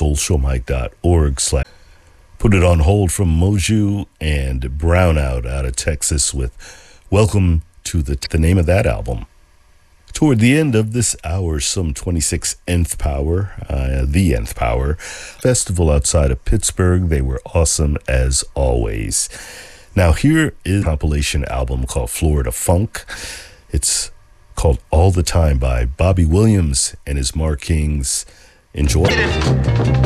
soulshowmike.org/ Put It On Hold from Moju and Brownout out of Texas with Welcome to the name of that album. Toward the end of this hour, some 26 Nth Power, the Nth Power Festival outside of Pittsburgh. They were awesome as always. Now here is a compilation album called Florida Funk. It's called All the Time by Bobby Williams and his Mar Kings. Enjoy.